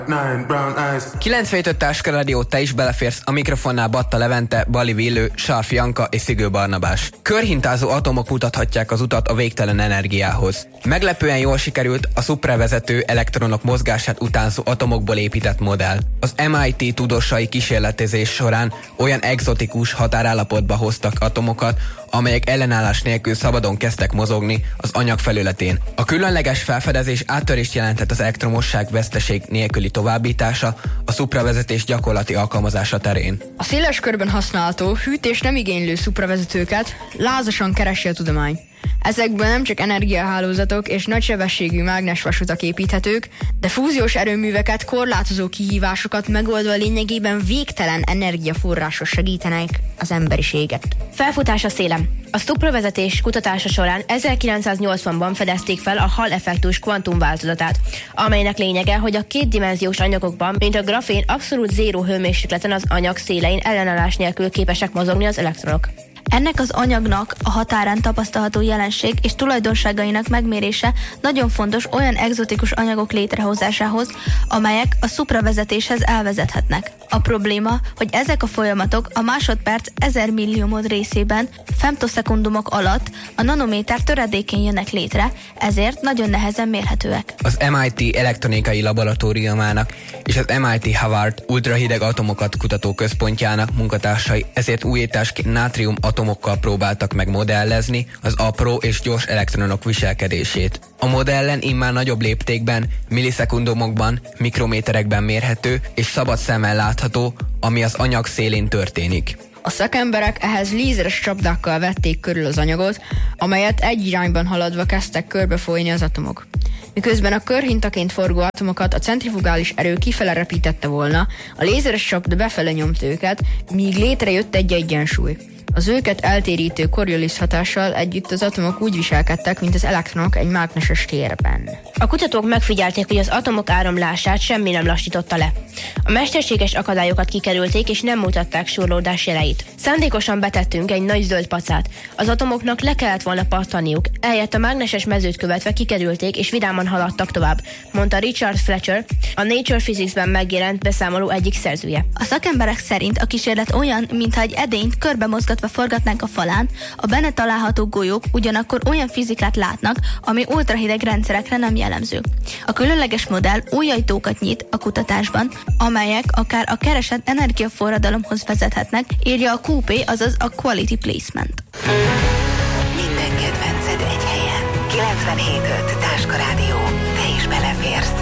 95 Táska Rádió, te is beleférsz, a mikrofonnál Batta Levente, Bali Villő, Sarfi Janka és Szigő Barnabás. Körhintázó atomok mutathatják az utat a végtelen energiához. Meglepően jól sikerült a szupravezető elektronok mozgását utánzó atomokból épített modell. Az MIT tudósai kísérletezés során olyan egzotikus határállapotba hoztak atomokat, amelyek ellenállás nélkül szabadon kezdtek mozogni az anyag felületén. A különleges felfedezés áttörést jelentett az elektromosság veszteség nélküli továbbítása, a szupravezetés gyakorlati alkalmazása terén. A széles körben használható, hűtés nem igénylő szupravezetőket lázasan keresi a tudomány. Ezekből nem csak energiahálózatok és nagysebességű mágnesvasutak építhetők, de fúziós erőműveket, korlátozó kihívásokat megoldva lényegében végtelen energiaforrásra segítenek az emberiséget. Felfutás a szélen. A szupravezetés kutatása során 1980-ban fedezték fel a Hall-effektus kvantumváltozatát, amelynek lényege, hogy a kétdimenziós anyagokban, mint a grafén, abszolút zéró hőmérsékleten az anyag szélein ellenállás nélkül képesek mozogni az elektronok. Ennek az anyagnak a határán tapasztalható jelenség és tulajdonságainak megmérése nagyon fontos olyan egzotikus anyagok létrehozásához, amelyek a szupravezetéshez elvezethetnek. A probléma, hogy ezek a folyamatok a másodperc 1000 milliómod részében, femtoszekundumok alatt a nanométer töredékén jönnek létre, ezért nagyon nehezen mérhetőek. Az MIT elektronikai laboratóriumának és az MIT Harvard ultrahideg atomokat kutató központjának munkatársai ezért újításként nátrium atomokkal próbáltak meg modellezni az apró és gyors elektronok viselkedését. A modellen immár nagyobb léptékben, millisekundumokban, mikrométerekben mérhető és szabad szemmel látható, ami az anyag szélén történik. A szakemberek ehhez lézeres csapdákkal vették körül az anyagot, amelyet egy irányban haladva kezdtek körbefolyni az atomok. Miközben a körhintaként forgó atomokat a centrifugális erő kifele repítette volna, a lézeres csapda befele nyomt őket, míg létrejött egy egyensúly. Az őket eltérítő Coriolis hatással együtt az atomok úgy viselkedtek, mint az elektronok egy mágneses térben. A kutatók megfigyelték, hogy az atomok áramlását semmi nem lassította le. A mesterséges akadályokat kikerülték, és nem mutatták surlódás jeleit. Szándékosan betettünk egy nagy zöld pacát. Az atomoknak le kellett volna pattaniuk, ehelyett a mágneses mezőt követve kikerülték, és vidáman haladtak tovább, mondta Richard Fletcher, a Nature Physics-ben megjelent beszámoló egyik szerzője. A szakemberek szerint a kísérlet olyan, mintha egy edényt körbe mozgatva forgatnánk a falán, a benne található golyók ugyanakkor olyan fizikát látnak, ami ultrahideg rendszerekre nem jellemző. A különleges modell új ajtókat nyit a kutatásban, amelyek akár a keresett energiaforradalomhoz vezethetnek, írja a QP, azaz a Quality Placement. Minden kedvenced egy helyen. 97.5 Táska Rádió. Te is beleférsz.